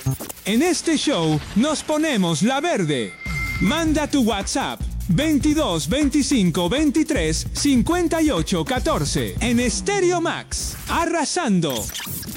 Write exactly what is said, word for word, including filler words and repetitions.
En este show nos ponemos la verde. Manda tu WhatsApp veintidós veinticinco veintitrés cincuenta y ocho catorce en Stereo Max, arrasando.